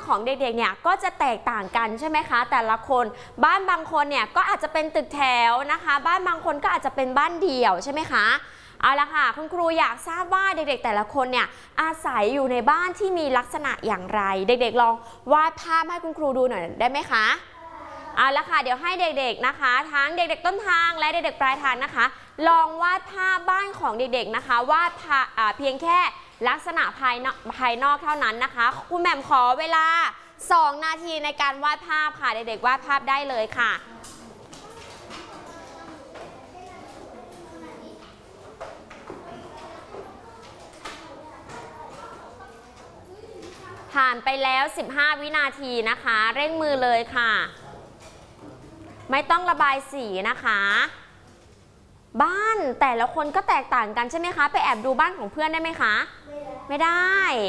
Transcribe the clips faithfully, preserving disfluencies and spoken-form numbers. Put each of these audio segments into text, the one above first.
ของเด็กๆเนี่ยก็จะแตกต่างกันใช่ไหมคะแต่ละคนบ้านบางคนเนี่ยก็อาจจะเป็นตึกแถวนะคะบ้านบางคนก็อาจจะเป็นบ้านเดี่ยวใช่ไหมคะเอาละค่ะคุณครูอยากทราบว่าเด็กๆแต่ละคนเนี่ยอาศัยอยู่ในบ้านที่มีลักษณะอย่างไรเด็กๆลองวาดภาพให้คุณครูดูหน่อยได้ไหมคะเอาละค่ะเดี๋ยวให้เด็กๆนะคะทั้งเด็กๆต้นทางและเด็กๆปลายทางนะคะลองวาดภาพบ้านของเด็กๆนะคะวาดเพียงแค่ลักษณะภายนอกภายนอกเท่านั้นนะคะคุณแหม่มขอเวลาสองนาทีในการวาดภาพค่ะเด็กๆวาดภาพได้เลยค่ะผ่านไปแล้วสิบห้าวินาทีนะคะเร่งมือเลยค่ะไม่ต้องระบายสีนะคะบ้านแต่ละคนก็แตกต่างกันใช่ไหมคะไปแอบดูบ้านของเพื่อนได้ไหมคะไม่ได้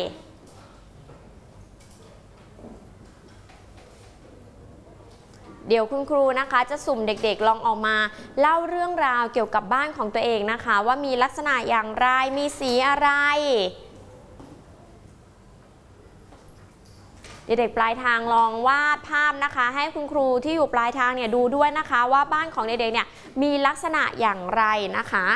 เดี๋ยวคุณครูนะคะจะสุ่มเด็กๆลองออกมาเล่าเรื่องราวเกี่ยวกับบ้านของตัวเองนะคะว่ามีลักษณะอย่างไรมีสีอะไรเด็กๆปลายทางลองวาดภาพนะคะให้คุณครูที่อยู่ปลายทางเนี่ยดูด้วยนะคะว่าบ้านของเด็กๆเนี่ยมีลักษณะอย่างไรนะคะ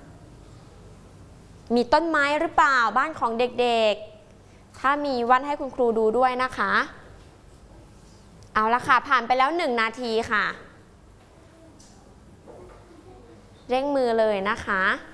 มีต้นไม้หรือเปล่าบ้านของเด็กๆถ้ามีวาดให้คุณครูดูด้วยนะคะเอาละค่ะผ่านไปแล้วหนึ่งนาทีค่ะเร่งมือเลยนะคะ